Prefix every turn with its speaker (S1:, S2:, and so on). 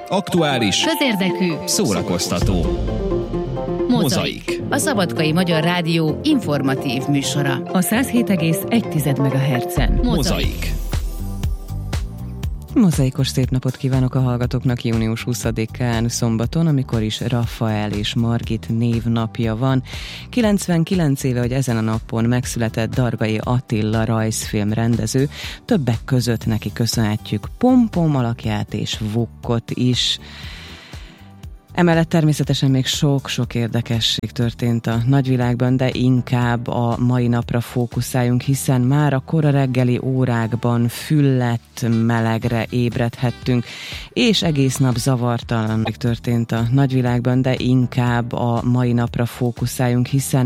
S1: Aktuális,
S2: közérdekű,
S1: szórakoztató. Mozaik.
S2: A Szabadkai Magyar Rádió informatív műsora.
S3: A 107,1 MHz-en.
S1: Mozaik.
S3: Mozaikos szép napot kívánok a hallgatóknak június 20-án szombaton, amikor is Rafael és Margit névnapja van. 99 éve, hogy ezen a napon megszületett Dargai Attila rajzfilmrendező, többek között neki köszönhetjük Pom-Pom alakját és Vukkot is. Emellett természetesen még sok-sok érdekesség történt a nagyvilágban, de inkább a mai napra fókuszáljunk, hiszen már a kora reggeli órákban füllett melegre ébredhettünk, és egész nap zavartalan történt a nagyvilágban, de inkább a mai napra fókuszáljunk, hiszen